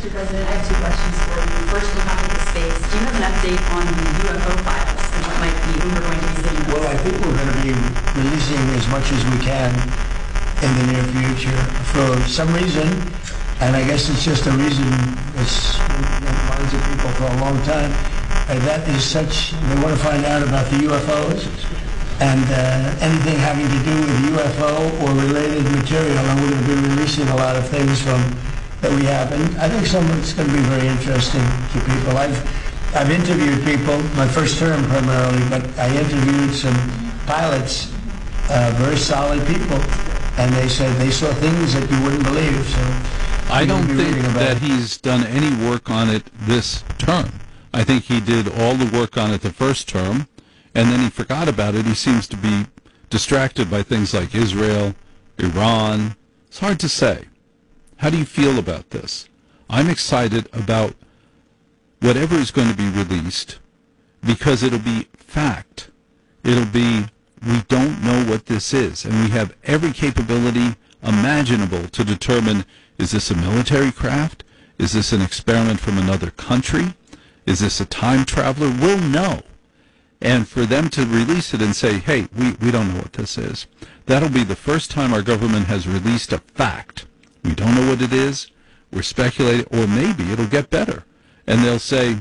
Mr. President, I have two questions for you. First, we'll talk about space. Do you have an update on the UFO files and what might be, when we're going to be seeing those? Well, I think we're going to be releasing as much as we can in the near future. For some reason, and I guess it's just a reason that's in the minds of people for a long time, that is such, they want to find out about the UFOs and anything having to do with UFO or related material, and we're going to be releasing a lot of things that we have. And I think some of it's going to be very interesting to people. I've interviewed people, my first term primarily, but I interviewed some pilots, very solid people, and they said they saw things that you wouldn't believe. So I don't think that he's done any work on it this term. I think he did all the work on it the first term, and then he forgot about it. He seems to be distracted by things like Israel, Iran. It's hard to say. How do you feel about this? I'm excited about whatever is going to be released because it'll be fact. It'll be, we don't know what this is, and we have every capability imaginable to determine, is this a military craft? Is this an experiment from another country? Is this a time traveler? We'll know. And for them to release it and say, hey, we don't know what this is, that'll be the first time our government has released a fact. We don't know what it is. We're speculating, or maybe it'll get better. And they'll say,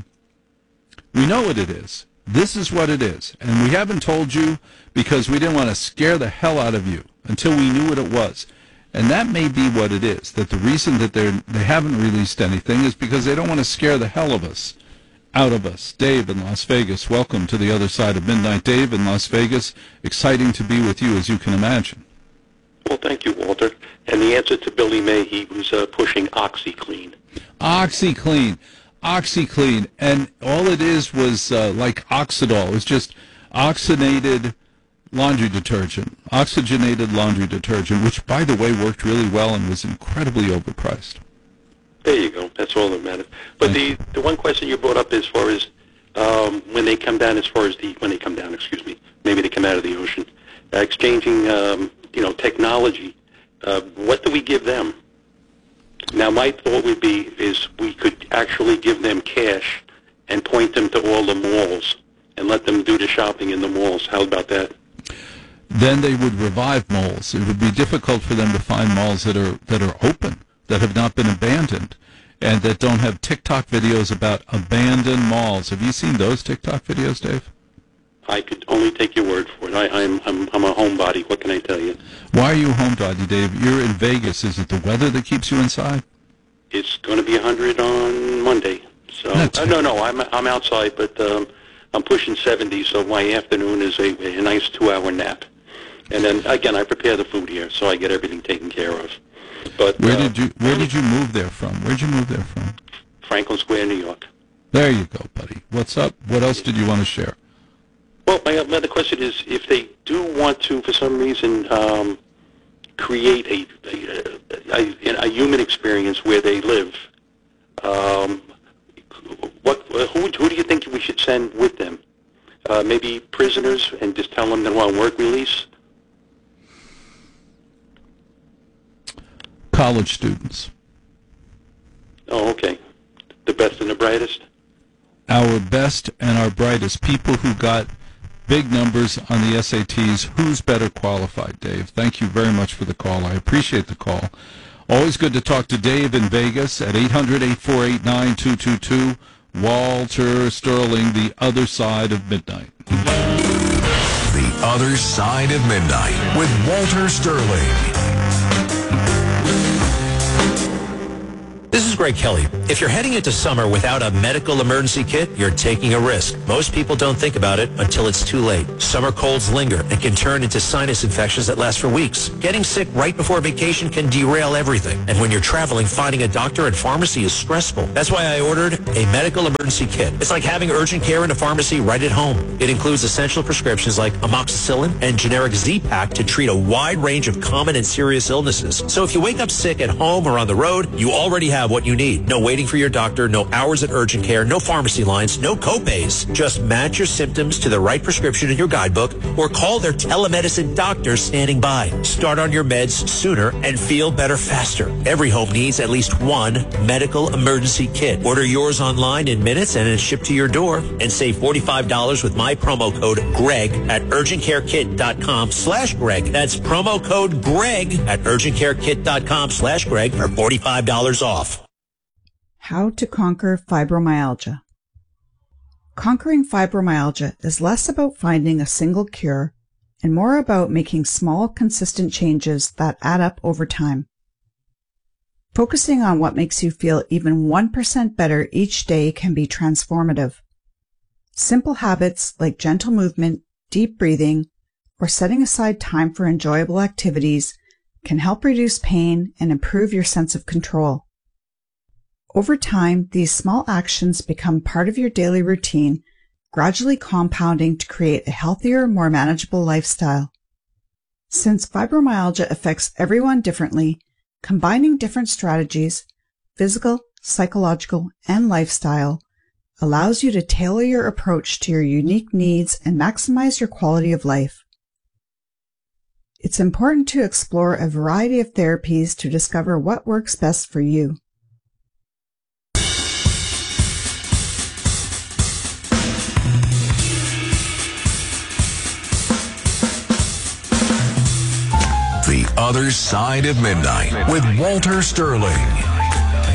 we know what it is. This is what it is. And we haven't told you because we didn't want to scare the hell out of you until we knew what it was. And that may be what it is, that the reason that they haven't released anything is because they don't want to scare the hell of us, out of us. Dave in Las Vegas, welcome to the other side of midnight. Dave in Las Vegas, exciting to be with you, as you can imagine. Well, thank you, Walter. And the answer to Billy May, he was pushing OxyClean. OxyClean. OxyClean. And all it is was like Oxidol. It's just oxygenated laundry detergent, which, by the way, worked really well and was incredibly overpriced. There you go. That's all that matters. But the one question you brought up as far as when they come down, maybe they come out of the ocean, exchanging, technology, what do we give them? Now, my thought would be is we could actually give them cash and point them to all the malls and let them do the shopping in the malls. How about that? Then they would revive malls. It would be difficult for them to find malls that are open, that have not been abandoned, and that don't have TikTok videos about abandoned malls. Have you seen those TikTok videos, Dave? I could only take your word for it. I'm a homebody. What can I tell you? Why are you a homebody, Dave? You're in Vegas. Is it the weather that keeps you inside? It's going to be 100 on Monday. So no, I'm outside, but I'm pushing 70, so my afternoon is a nice 2-hour nap. And then again, I prepare the food here, so I get everything taken care of. But where did you move there from? Where'd you move there from? Franklin Square, New York. There you go, buddy. What's up? What else did you want to share? Well, my other question is, if they do want to, for some reason, create a human experience where they live, who do you think we should send with them? Maybe prisoners, and just tell them they want work release? College students. Oh, okay. The best and the brightest? Our best and our brightest. People who got big numbers on the SATs. Who's better qualified, Dave? Thank you very much for the call. I appreciate the call. Always good to talk to Dave in Vegas at 800-848-9222. Walter Sterling, The Other Side of Midnight. The Other Side of Midnight with Walter Sterling. This is Greg Kelly. If you're heading into summer without a medical emergency kit, you're taking a risk. Most people don't think about it until it's too late. Summer colds linger and can turn into sinus infections that last for weeks. Getting sick right before vacation can derail everything. And when you're traveling, finding a doctor and pharmacy is stressful. That's why I ordered a medical emergency kit. It's like having urgent care in a pharmacy right at home. It includes essential prescriptions like amoxicillin and generic Z-Pak to treat a wide range of common and serious illnesses. So if you wake up sick at home or on the road, you already have what you need. No waiting waiting for your doctor, no hours at urgent care, no pharmacy lines, no copays. Just match your symptoms to the right prescription in your guidebook or call their telemedicine doctor standing by. Start on your meds sooner and feel better faster. Every home needs at least one medical emergency kit. Order yours online in minutes and it's shipped to your door. And save $45 with my promo code GREG at urgentcarekit.com/Greg. That's promo code GREG at urgentcarekit.com/Greg for $45 off. How to conquer fibromyalgia. Conquering fibromyalgia is less about finding a single cure and more about making small, consistent changes that add up over time. Focusing on what makes you feel even 1% better each day can be transformative. Simple habits like gentle movement, deep breathing, or setting aside time for enjoyable activities can help reduce pain and improve your sense of control. Over time, these small actions become part of your daily routine, gradually compounding to create a healthier, more manageable lifestyle. Since fibromyalgia affects everyone differently, combining different strategies, physical, psychological, and lifestyle, allows you to tailor your approach to your unique needs and maximize your quality of life. It's important to explore a variety of therapies to discover what works best for you. The Other Side of Midnight with Walter Sterling.